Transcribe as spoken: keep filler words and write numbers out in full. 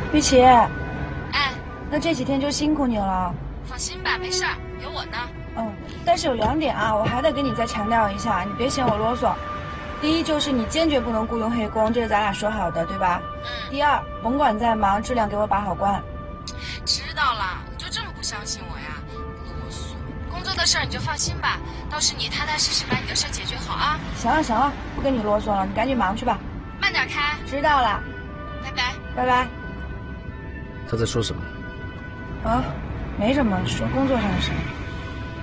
玉琪， 哎， 那这几天就辛苦你了。 放心吧，没事儿，有我呢。 嗯，但是有两点啊，我还得跟你再强调一下，你别嫌我啰嗦。第一就是你坚决不能雇佣黑工，这是咱俩说好的，对吧？ 嗯。 第二，甭管再忙，质量给我把好关。 知道了，你就这么不相信我呀？啰嗦。工作的事儿你就放心吧，倒是你踏踏实实把你的事儿解决好啊。 行了行了，不跟你啰嗦了，你赶紧忙去吧。 慢点开。 知道了， 拜拜。 拜拜。 他在说什么？ 啊，没什么，说工作上的事。